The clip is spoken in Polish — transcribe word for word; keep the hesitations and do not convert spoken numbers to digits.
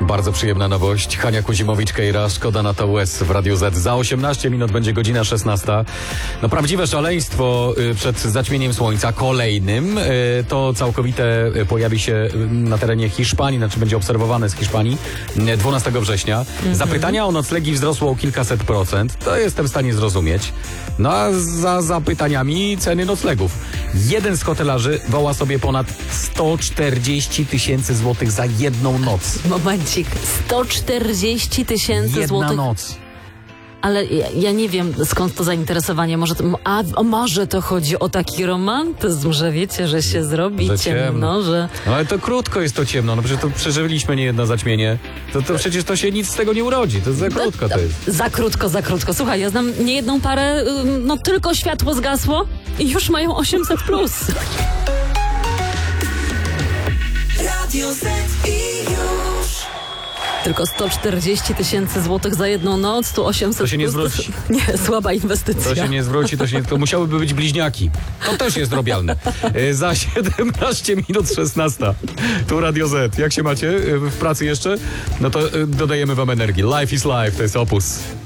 Bardzo przyjemna nowość. Hania Kuzimowicz-Kejra, Szkoda na to łez w Radiu Z. Za osiemnaście minut będzie godzina szesnasta. No prawdziwe szaleństwo przed zaćmieniem słońca kolejnym. To całkowite pojawi się na terenie Hiszpanii, znaczy będzie obserwowane z Hiszpanii dwunastego września. Mm-hmm. Zapytania o noclegi wzrosło o kilkaset procent. To jestem w stanie zrozumieć. No a za zapytaniami ceny noclegów. Jeden z hotelarzy woła sobie ponad sto czterdzieści tysięcy złotych za jedną noc. Momencik, sto czterdzieści tysięcy złotych. Jedna noc. Ale ja, ja nie wiem, skąd to zainteresowanie. Może to, a, a może to chodzi o taki romantyzm, że wiecie, że się zrobi że ciemno, ciemno, że... No ale to krótko jest to ciemno, no przecież to przeżyliśmy niejedno zaćmienie. To, to przecież to się nic z tego nie urodzi, to za krótko to jest. Za krótko, za krótko. Słuchaj, ja znam niejedną parę, no tylko światło zgasło i już mają osiemset plus. Radio Z i już. Tylko sto czterdzieści tysięcy złotych za jedną noc, tu osiemset To się nie plus, zwróci. To, nie, słaba inwestycja. To się nie zwróci, to się nie... To musiałyby być bliźniaki. To też jest robialne. E, za siedemnaście minut szesnasta. Tu Radio Z. Jak się macie w pracy jeszcze? No to e, dodajemy wam energii. Life is life, to jest Opus.